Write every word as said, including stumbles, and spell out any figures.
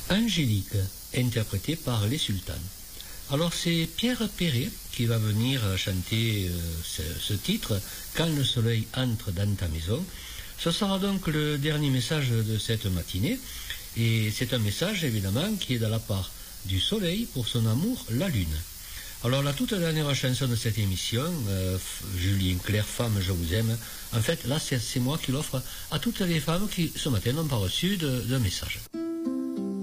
Angélique, interprétée par les Sultanes. Alors c'est Pierre Perret qui va venir chanter euh, ce, ce titre, Quand le soleil entre dans ta maison. Ce sera donc le dernier message de cette matinée, et c'est un message évidemment qui est de la part du soleil pour son amour, la lune. Alors la toute dernière chanson de cette émission, euh, Julien Clerc, Femme, je vous aime, en fait là c'est moi qui l'offre à toutes les femmes qui ce matin n'ont pas reçu de, de message.